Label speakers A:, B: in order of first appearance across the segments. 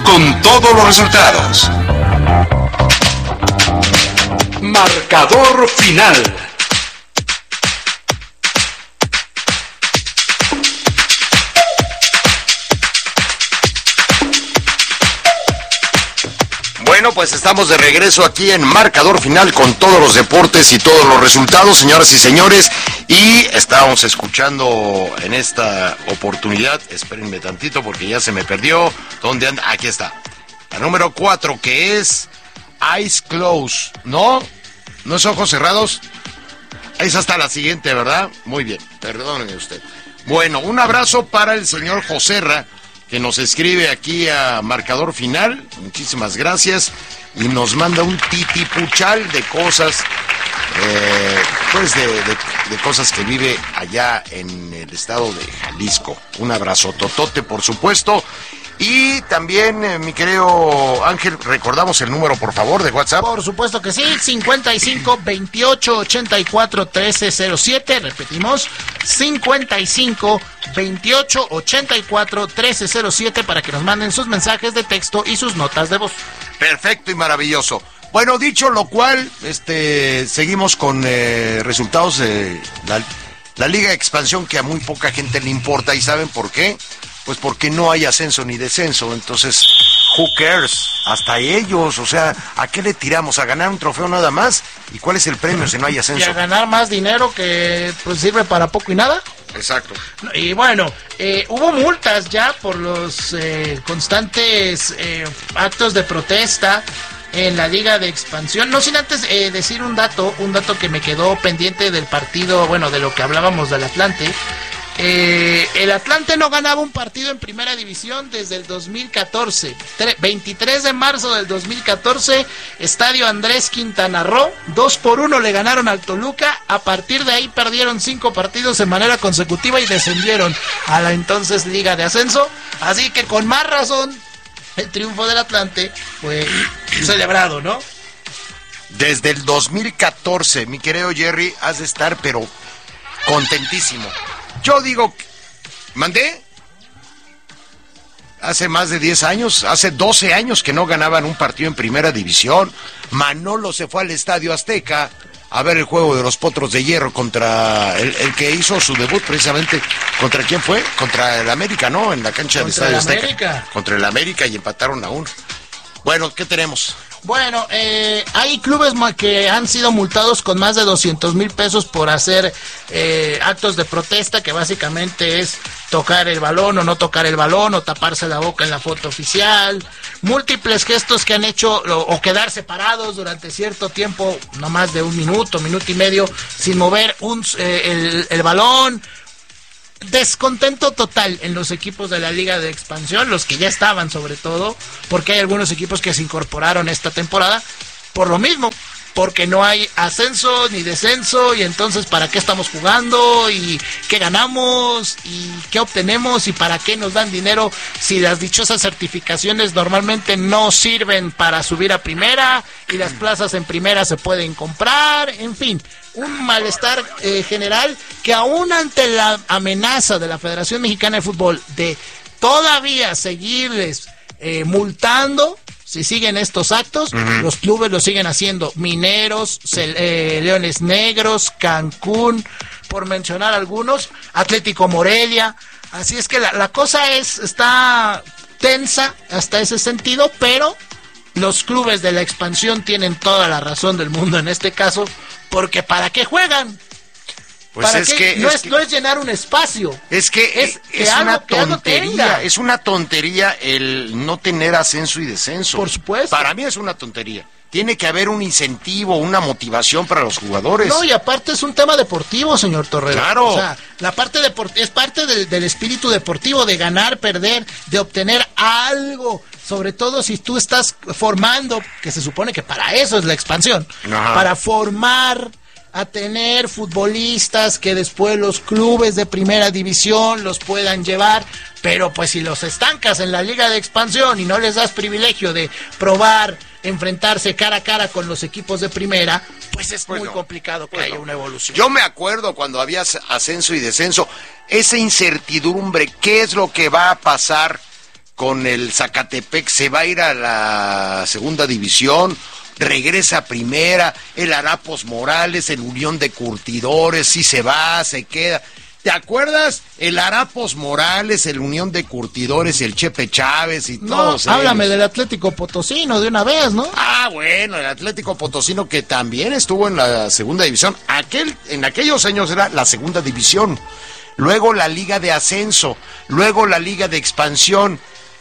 A: con todos los resultados. Marcador final.
B: Bueno, pues estamos de regreso aquí en Marcador Final con todos los deportes y todos los resultados, señoras y señores. Y estábamos escuchando en esta oportunidad, espérenme tantito porque ya se me perdió. ¿Dónde anda? Aquí está. La número 4, que es Eyes Closed. ¿No? ¿No es ojos cerrados? Esa está la siguiente, ¿verdad? Muy bien, perdóneme usted. Bueno, un abrazo para el señor Joserra, que nos escribe aquí a Marcador Final. Muchísimas gracias. Y nos manda un titipuchal de cosas, pues de cosas que vive allá en el estado de Jalisco. Un abrazo totote, por supuesto. Y también, mi querido Ángel, recordamos el número, por favor, de WhatsApp.
C: Por supuesto que sí, 55 28 84 1307, repetimos, 55 28 84 1307 para que nos manden sus mensajes de texto y sus notas de voz.
B: Perfecto y maravilloso. Bueno, dicho lo cual, seguimos con resultados de la Liga de Expansión, que a muy poca gente le importa. ¿Y saben por qué? Pues porque no hay ascenso ni descenso, entonces, who cares? Hasta ellos, o sea, ¿a qué le tiramos? ¿A ganar un trofeo nada más? ¿Y cuál es el premio si no hay ascenso?
C: Y a ganar más dinero que pues sirve para poco y nada.
B: Exacto.
C: Y bueno, hubo multas ya por los constantes actos de protesta en la Liga de Expansión. No sin antes decir un dato que me quedó pendiente del partido, bueno, de lo que hablábamos del Atlante. El Atlante no ganaba un partido en primera división desde el 2014. 23 de marzo del 2014, Estadio Andrés Quintana Roo, 2-1 le ganaron al Toluca. A partir de ahí perdieron 5 partidos de manera consecutiva y descendieron a la entonces Liga de Ascenso. Así que con más razón el triunfo del Atlante fue celebrado, ¿no?
B: Desde el 2014, mi querido Jerry, has de estar pero contentísimo. Yo digo, ¿mandé? Hace más de 10 años, hace 12 años que no ganaban un partido en primera división. Manolo se fue al Estadio Azteca a ver el juego de los Potros de Hierro contra el que hizo su debut precisamente. ¿Contra quién fue? Contra el América, ¿no? En la cancha del Estadio Azteca. Contra el América y empataron a 1. Bueno, ¿qué tenemos?
C: Bueno, hay clubes que han sido multados con más de 200,000 pesos por hacer actos de protesta, que básicamente es tocar el balón o no tocar el balón o taparse la boca en la foto oficial. Múltiples gestos que han hecho o quedarse parados durante cierto tiempo, no más de un minuto y medio, sin mover el balón. Descontento total en los equipos de la Liga de Expansión, los que ya estaban sobre todo, porque hay algunos equipos que se incorporaron esta temporada por lo mismo, porque no hay ascenso ni descenso, y entonces ¿para qué estamos jugando? ¿Y qué ganamos? ¿Y qué obtenemos? ¿Y para qué nos dan dinero si las dichosas certificaciones normalmente no sirven para subir a primera y las plazas en primera se pueden comprar? En fin, un malestar general que aún ante la amenaza de la Federación Mexicana de Fútbol de todavía seguirles multando, si siguen estos actos, los clubes lo siguen haciendo. Mineros, Leones Negros, Cancún, por mencionar algunos, Atlético Morelia. Así es que la cosa está tensa hasta ese sentido, pero los clubes de la expansión tienen toda la razón del mundo en este caso, porque ¿para qué juegan?
B: Pues
C: ¿Para qué? No es llenar un espacio.
B: Es que es una tontería. Es una tontería el no tener ascenso y descenso.
C: Por supuesto.
B: Para mí es una tontería. Tiene que haber un incentivo, una motivación para los jugadores.
C: No, y aparte es un tema deportivo, señor Torrero.
B: Claro.
C: O sea, la parte es parte del espíritu deportivo, de ganar, perder, de obtener algo. Sobre todo si tú estás formando, que se supone que para eso es la expansión.
B: Ajá.
C: Para formar a tener futbolistas que después los clubes de primera división los puedan llevar, pero pues si los estancas en la Liga de Expansión y no les das privilegio de probar, enfrentarse cara a cara con los equipos de primera, pues es muy complicado que haya una evolución.
B: Yo me acuerdo cuando había ascenso y descenso, esa incertidumbre, ¿qué es lo que va a pasar con el Zacatepec, se va a ir a la segunda división, regresa a primera, el Harapos Morales, el Unión de Curtidores, sí se va, se queda. ¿Te acuerdas? El Harapos Morales, el Unión de Curtidores, el Chepe Chávez y todos ellos.
C: Háblame del Atlético Potosino de una vez, ¿no?
B: Ah, bueno, el Atlético Potosino que también estuvo en la segunda división. En aquellos años era la segunda división. Luego la Liga de Ascenso, luego la Liga de Expansión.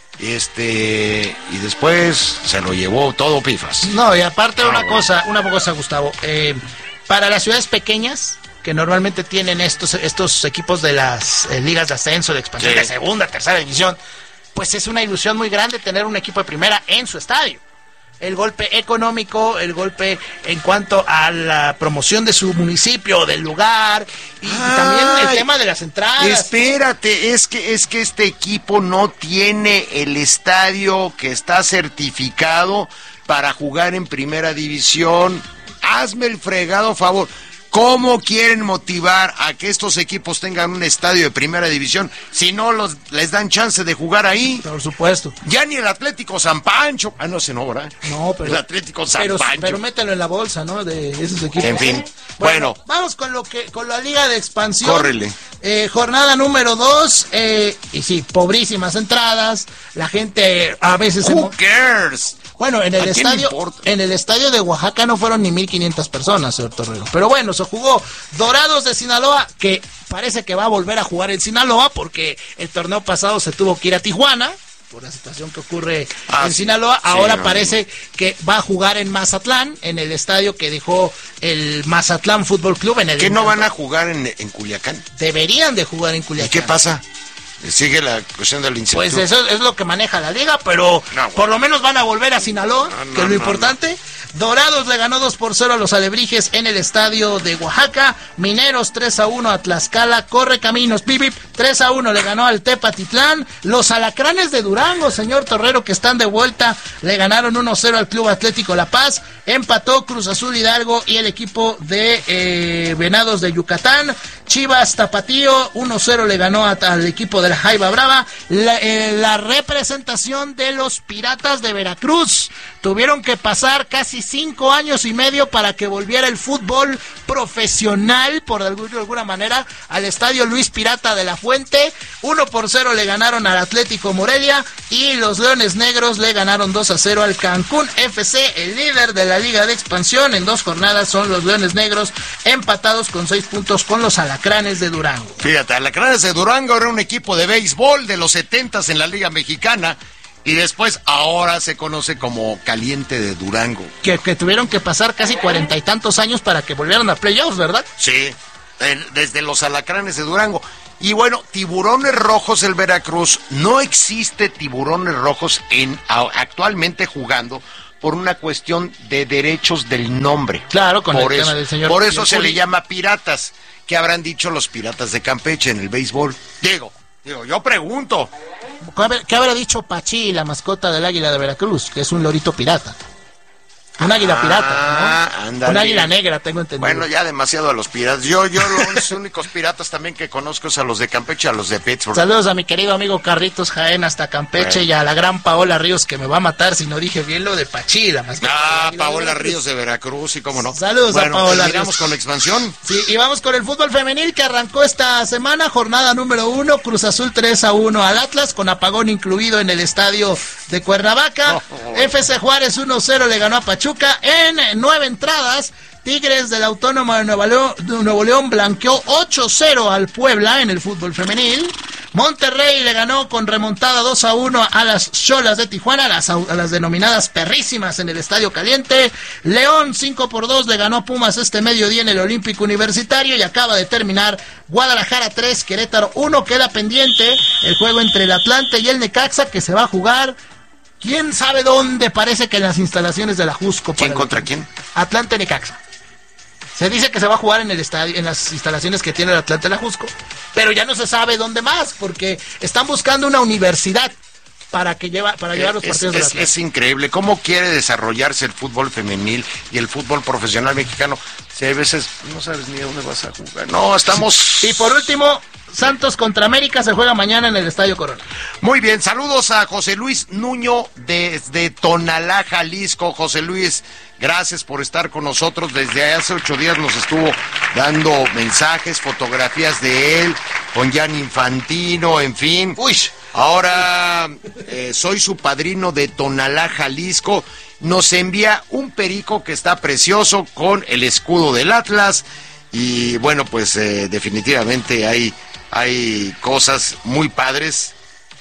B: Y después se lo llevó todo pifas.
C: No, y aparte una cosa, Gustavo, para las ciudades pequeñas que normalmente tienen estos equipos de las ligas de ascenso, de expansión, de segunda, tercera división, pues es una ilusión muy grande tener un equipo de primera en su estadio. El golpe económico, el golpe en cuanto a la promoción de su municipio, del lugar, y también el tema de las entradas.
B: Espérate, es que este equipo no tiene el estadio que está certificado para jugar en primera división. Hazme el fregado favor. ¿Cómo quieren motivar a que estos equipos tengan un estadio de primera división si no les dan chance de jugar ahí?
C: Por supuesto.
B: Ya ni el Atlético San Pancho. Ah, no sé, no, ¿verdad?
C: No, pero...
B: El Atlético San Pancho.
C: Pero mételo en la bolsa, ¿no? De esos equipos.
B: En fin, bueno.
C: Vamos con la Liga de Expansión.
B: Córrele.
C: Jornada número 2. Y sí, pobrísimas entradas. La gente a veces...
B: Who cares?
C: Bueno, en el estadio de Oaxaca no fueron ni 1,500 personas, señor Torrero. Pero bueno, se jugó Dorados de Sinaloa, que parece que va a volver a jugar en Sinaloa, porque el torneo pasado se tuvo que ir a Tijuana, por la situación que ocurre en Sinaloa. Ahora parece que va a jugar en Mazatlán, en el estadio que dejó el Mazatlán Fútbol Club.
B: ¿Que no van a jugar en Culiacán?
C: Deberían de jugar en Culiacán.
B: ¿Y qué pasa? Sigue la cuestión del incendio.
C: Pues eso es lo que maneja la liga, pero por lo menos van a volver a Sinaloa, que es lo importante. Dorados le ganó 2-0 a los Alebrijes en el estadio de Oaxaca. Mineros 3-1 a Tlaxcala. Correcaminos, Pipip 3-1 le ganó al Tepatitlán. Los Alacranes de Durango, señor Torrero, que están de vuelta, le ganaron 1-0 al Club Atlético La Paz. Empató Cruz Azul Hidalgo y el equipo de Venados de Yucatán. Chivas Tapatío 1-0 le ganó al equipo de la Jaiba Brava. La representación de los Piratas de Veracruz tuvieron que pasar casi 5 años y medio para que volviera el fútbol profesional, por alguna manera, al estadio Luis Pirata de la Fuente. 1-0 le ganaron al Atlético Morelia y los Leones Negros le ganaron 2-0 al Cancún FC, el líder de la Liga de Expansión. En 2 jornadas son los Leones Negros, empatados con 6 puntos con los Alacranes de Durango.
B: Fíjate, Alacranes de Durango era un equipo de béisbol de los 70s en la Liga Mexicana. Y después ahora se conoce como Caliente de Durango.
C: Que tuvieron que pasar casi 40 y tantos años para que volvieran a playoffs, ¿verdad?
B: Sí, desde los Alacranes de Durango. Y bueno, Tiburones Rojos del Veracruz, no existe Tiburones Rojos actualmente jugando por una cuestión de derechos del nombre.
C: Claro, con el tema del señor.
B: Por eso se le llama Piratas. ¿Qué habrán dicho los Piratas de Campeche en el béisbol? Digo, yo pregunto.
C: ¿Qué habrá dicho Pachi, la mascota del Águila de Veracruz? Que es un lorito pirata. Un águila pirata, ¿no?
B: Ándale.
C: Un águila negra, tengo entendido.
B: Bueno, ya demasiado a los piratas. Yo los únicos piratas también que conozco es a los de Campeche, a los de Pittsburgh.
C: Saludos a mi querido amigo Carlitos Jaén hasta Campeche, y a la gran Paola Ríos, que me va a matar si no dije bien lo de Pachi, la mascota.
B: Paola Ríos de Veracruz, y cómo no.
C: Saludos a Paola Ríos.
B: Vamos con la expansión.
C: Sí, y vamos con el fútbol femenil que arrancó esta semana, jornada número 1, Cruz Azul 3-1 al Atlas, con apagón incluido en el estadio de Cuernavaca. FC Juárez 1-0 le ganó a Pachuca. En 9 entradas, Tigres de la Autónoma de Nuevo León blanqueó 8-0 al Puebla en el fútbol femenil. Monterrey le ganó con remontada 2-1 a las Xolas de Tijuana, a las denominadas perrísimas en el Estadio Caliente. León 5-2 le ganó a Pumas este mediodía en el Olímpico Universitario, y acaba de terminar Guadalajara 3, Querétaro 1. Queda pendiente el juego entre el Atlante y el Necaxa, que se va a jugar quién sabe dónde. Parece que en las instalaciones de la Jusco.
B: ¿Quién contra quién?
C: Atlante Necaxa. Se dice que se va a jugar en el estadio, en las instalaciones que tiene el Atlante La Jusco, pero ya no se sabe dónde más, porque están buscando una universidad para llevar los partidos de la Atlante.
B: Es increíble cómo quiere desarrollarse el fútbol femenil y el fútbol profesional mexicano. Si hay veces no sabes ni dónde vas a jugar. No, estamos...
C: Y por último, Santos contra América se juega mañana en el Estadio Corona.
B: Muy bien, saludos a José Luis Nuño desde Tonalá, Jalisco. José Luis, gracias por estar con nosotros. Desde hace 8 días nos estuvo dando mensajes, fotografías de él, con Gianni Infantino, en fin. Uy, ahora soy su padrino de Tonalá, Jalisco. Nos envía un perico que está precioso con el escudo del Atlas. Y bueno, pues definitivamente hay cosas muy padres.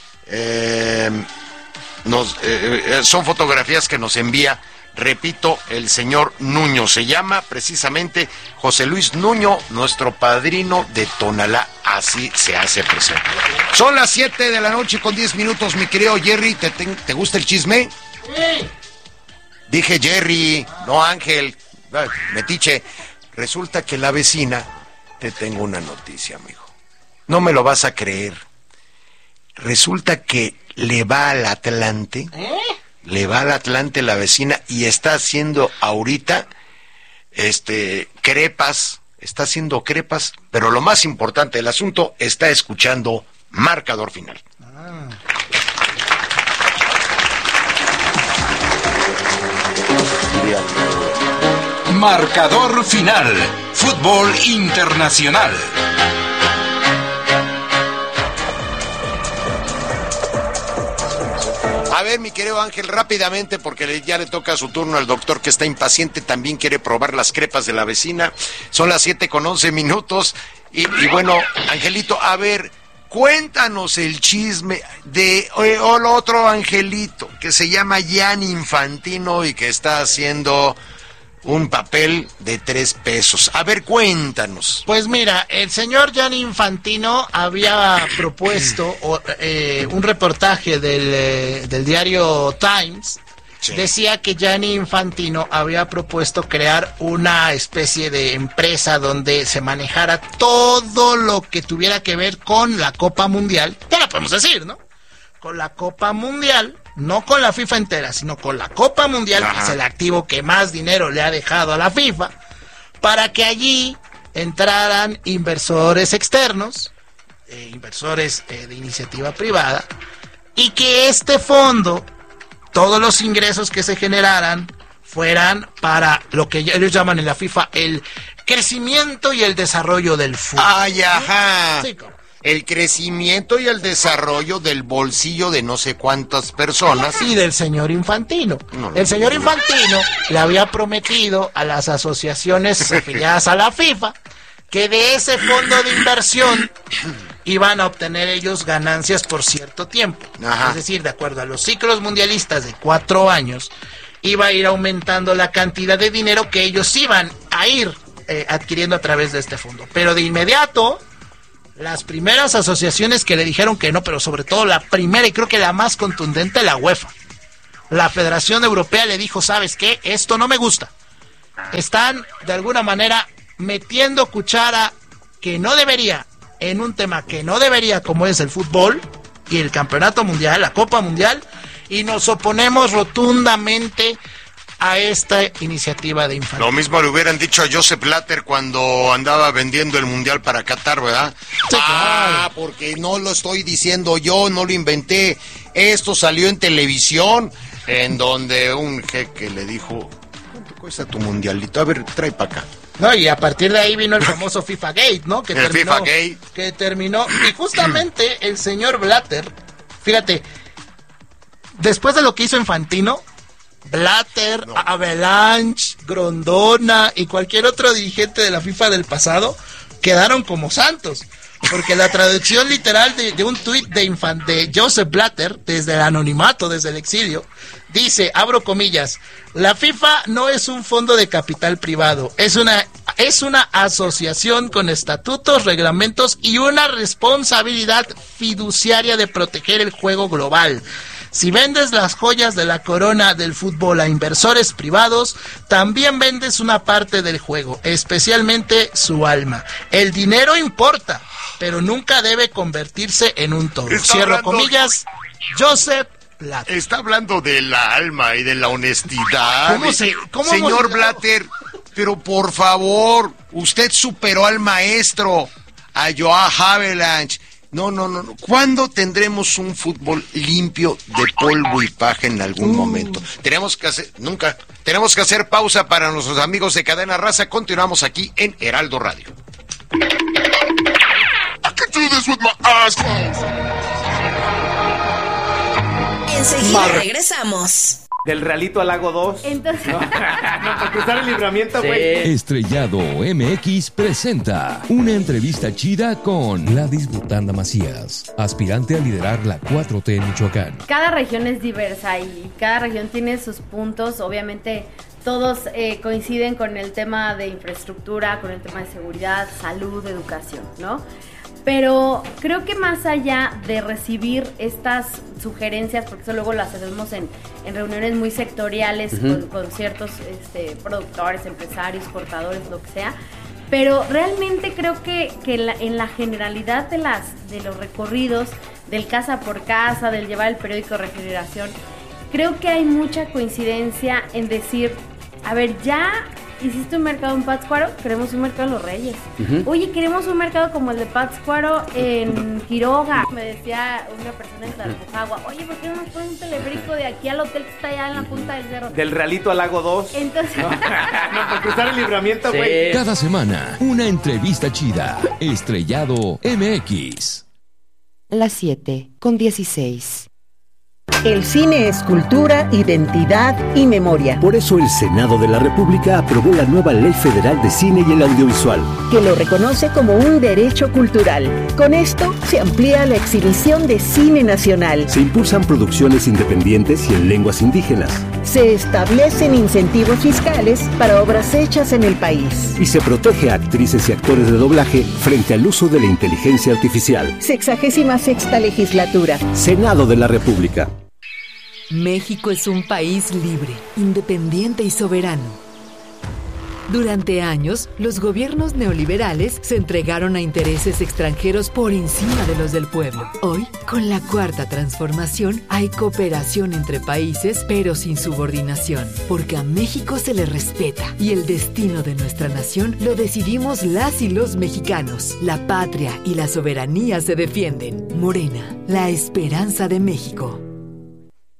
B: Son fotografías que nos envía, repito, el señor Nuño. Se llama precisamente José Luis Nuño, nuestro padrino de Tonalá. Así se hace presente. Son las 7 de la noche con 10 minutos, mi querido Jerry. ¿Te gusta el chisme?
C: Sí.
B: Dije Jerry, no Ángel. Metiche. Resulta que la vecina, te tengo una noticia, amigo. No me lo vas a creer. Resulta que le va al Atlante, la vecina, y está haciendo ahorita, crepas, pero lo más importante del asunto, está escuchando Marcador Final.
A: Marcador Final. Fútbol internacional.
B: A ver, mi querido Ángel, rápidamente, porque ya le toca su turno al doctor, que está impaciente, también quiere probar las crepas de la vecina. Son las 7:11. Y bueno, Angelito, a ver, cuéntanos el chisme de el otro Angelito, que se llama Gianni Infantino y que está haciendo un papel de 3 pesos. A ver, cuéntanos.
C: Pues mira, el señor Gianni Infantino había propuesto un reportaje del diario Times. Sí. Decía que Gianni Infantino había propuesto crear una especie de empresa donde se manejara todo lo que tuviera que ver con la Copa Mundial. Ya la podemos decir, ¿no? Con la Copa Mundial. No con la FIFA entera, sino con la Copa Mundial, que es el activo que más dinero le ha dejado a la FIFA, para que allí entraran inversores externos, inversores de iniciativa privada, y que este fondo, todos los ingresos que se generaran, fueran para lo que ellos llaman en la FIFA el crecimiento y el desarrollo del fútbol.
B: ¡Ay, ajá!
C: Sí, ¿cómo?
B: El crecimiento y el desarrollo del bolsillo de no sé cuántas personas.
C: Y del señor Infantino. El señor Infantino le había prometido a las asociaciones afiliadas a la FIFA que de ese fondo de inversión iban a obtener ellos ganancias por cierto tiempo. Ajá. Es decir, de acuerdo a los ciclos mundialistas de 4 años, iba a ir aumentando la cantidad de dinero que ellos iban a ir adquiriendo a través de este fondo. Pero de inmediato, las primeras asociaciones que le dijeron que no, pero sobre todo la primera y creo que la más contundente, la UEFA. La Federación Europea le dijo, ¿sabes qué? Esto no me gusta. Están, de alguna manera, metiendo cuchara que no debería en un tema que no debería, como es el fútbol y el campeonato mundial, la Copa Mundial, y nos oponemos rotundamente a esta iniciativa de Infantino.
B: Lo mismo le hubieran dicho a Joseph Blatter cuando andaba vendiendo el Mundial para Qatar, ¿verdad?
C: Sí, claro.
B: Porque no lo estoy diciendo yo, no lo inventé. Esto salió en televisión, en donde un jeque le dijo, ¿cuánto cuesta tu mundialito? A ver, trae para acá.
C: No, y a partir de ahí vino el famoso FIFA Gate, ¿no?
B: FIFA Gate.
C: Que terminó, y justamente el señor Blatter, fíjate, después de lo que hizo Infantino, Blatter, Avalanche, Grondona y cualquier otro dirigente de la FIFA del pasado quedaron como santos, porque la traducción literal de un tuit de Joseph Blatter, desde el anonimato, desde el exilio, dice, abro comillas, la FIFA no es un fondo de capital privado, es una asociación con estatutos, reglamentos y una responsabilidad fiduciaria de proteger el juego global. Si vendes las joyas de la corona del fútbol a inversores privados, también vendes una parte del juego, especialmente su alma. El dinero importa, pero nunca debe convertirse en un todo. Cierro comillas, Joseph Blatter.
B: Está hablando de la alma y de la honestidad. Señor Blatter, pero por favor, usted superó al maestro. a Joao Havelange. No. ¿Cuándo tendremos un fútbol limpio de polvo y paja en algún momento? Nunca. Tenemos que hacer pausa para nuestros amigos de Cadena Raza. Continuamos aquí en Heraldo Radio.
D: Enseguida regresamos.
E: Del Realito al Lago 2.
F: Entonces...
E: No, para cruzar el Libramiento, güey.
G: Estrellado MX presenta una entrevista chida con Gladys Butanda Macías, aspirante a liderar la 4T en Michoacán.
F: Cada región es diversa y cada región tiene sus puntos. Obviamente todos coinciden con el tema de infraestructura, con el tema de seguridad, salud, educación, ¿no? Pero creo que más allá de recibir estas sugerencias, porque eso luego las hacemos en reuniones muy sectoriales con ciertos productores, empresarios, cortadores, lo que sea, pero realmente creo que en la generalidad de los recorridos, del casa por casa, del llevar el periódico Regeneración, creo que hay mucha coincidencia en decir, a ver, ya hiciste un mercado en Pátzcuaro, queremos un mercado en Los Reyes. Oye, queremos un mercado como el de Pátzcuaro en Quiroga. Me decía una persona en Tlalpujagua, oye, ¿por qué no nos ponen un teleférico de aquí al hotel que está allá en la punta del cerro?
E: Del Realito al Lago 2.
F: Entonces...
E: No, para cruzar el Libramiento, güey.
G: Cada semana, una entrevista chida. Estrellado MX.
H: Las 7:16.
I: El cine es cultura, identidad y memoria.
J: Por eso el Senado de la República aprobó la nueva Ley Federal de Cine y el Audiovisual,
I: que lo reconoce como un derecho cultural. Con esto se amplía la exhibición de cine nacional.
J: se impulsan producciones independientes y en lenguas indígenas,
I: Se establecen incentivos fiscales para obras hechas en el país.
J: y se protege a actrices y actores de doblaje frente al uso de la inteligencia artificial.
I: 66ª legislatura.
J: Senado de la República.
K: México es un país libre, independiente y soberano. Durante años, los gobiernos neoliberales se entregaron a intereses extranjeros por encima de los del pueblo. Hoy, con la Cuarta Transformación, hay cooperación entre países, pero sin subordinación, porque a México se le respeta y el destino de nuestra nación lo decidimos las y los mexicanos. La patria y la soberanía se defienden. Morena, la esperanza de México.